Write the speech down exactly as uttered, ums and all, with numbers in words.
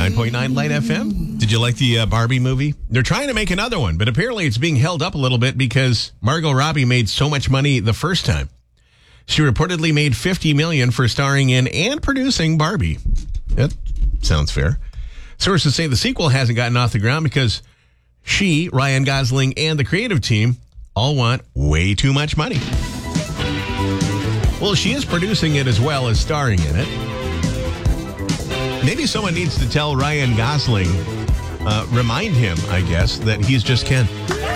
ninety-nine point nine Light F M. Did you like the uh, Barbie movie? They're trying to make another one, but apparently it's being held up a little bit because Margot Robbie made so much money the first time. She reportedly made fifty million dollars for starring in and producing Barbie. That sounds fair. Sources say the sequel hasn't gotten off the ground because she, Ryan Gosling, and the creative team all want way too much money. Well, she is producing it as well as starring in it. Maybe someone needs to tell Ryan Gosling, uh, remind him, I guess, that he's just Ken.